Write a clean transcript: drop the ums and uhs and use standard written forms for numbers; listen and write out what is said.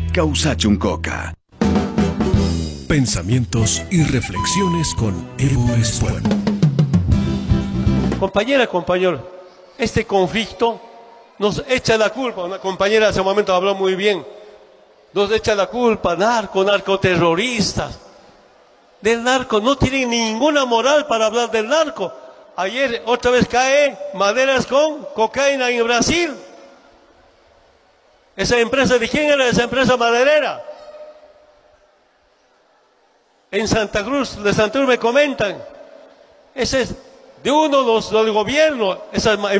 Causa Chuncoca. Pensamientos y reflexiones con Evo Espuelo. Compañera, compañero, este conflicto nos echa la culpa. Una compañera hace un momento habló muy bien. Nos echa la culpa, narcoterroristas. Del narco, no tienen ninguna moral para hablar del narco. Ayer otra vez cae maderas con cocaína en Brasil. ¿Esa empresa de quién era? Esa empresa maderera. En Santa Cruz me comentan. Ese es de uno de los del gobierno. Esa